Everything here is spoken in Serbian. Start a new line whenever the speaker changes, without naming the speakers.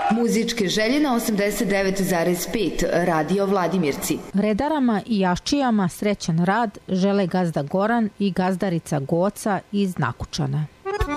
Muzičke želje na 89,5 Radio Vladimirci.
Redarama i jaščijama srećan rad žele gazda Goran i gazdarica Goca iz Nakučana.